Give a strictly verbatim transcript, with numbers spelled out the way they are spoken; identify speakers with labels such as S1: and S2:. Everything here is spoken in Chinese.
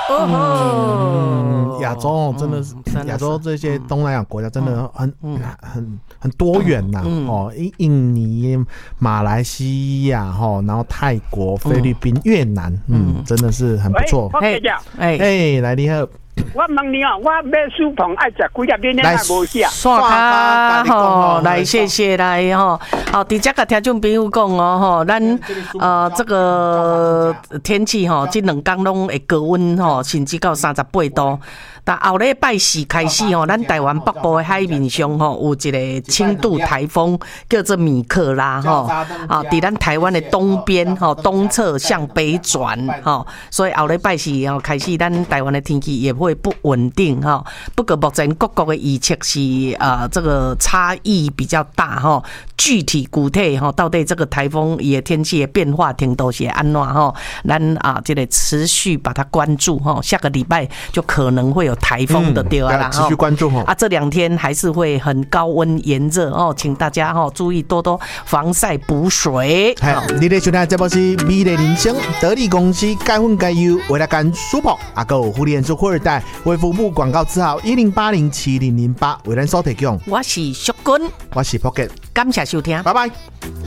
S1: 哦，亚、嗯、洲真的是亚、嗯、洲这些东南亚国家真的很、嗯、很很多元呐、啊嗯、哦，印尼、马来西亚哈，然后泰国、菲律宾、嗯、越南，嗯，真的是很不错。
S2: 哎
S1: 哎哎，来你好。
S2: 我问你哦，我买酥肪爱食几粒面呢？无食。
S1: 刷卡
S3: 吼，来谢谢来吼，好，伫遮甲听众朋友讲哦吼，咱呃这个天气吼，这两天拢会高温吼，甚至到三十八度。但后礼拜四开始吼，咱台湾北部的海面上吼有一个轻度台风叫做米克拉吼，啊，伫咱台湾的东边吼东侧向北转吼，所以后礼拜四吼开始，咱台湾的天气也会不稳定哈。不过目前各国的预测是呃这个差异比较大哈，具体具体哈，到底这个台风也天气的变化程度是安怎哈？咱啊这个持续把它关注哈，下个礼拜就可能会有台风的对啦，
S1: 持续关注哈。
S3: 啊，这两天还是会很高温炎热哦，请大家哈注意多多防晒补水。
S1: 好，你咧收听这部是美丽人生得力公司该粉该油为了干舒服，啊个福利演出货代为服务广告字号一零八零七零零八为咱所提供。
S3: 我是淑君，
S1: 我是 Pocket，
S3: 感谢收听，
S1: 拜拜。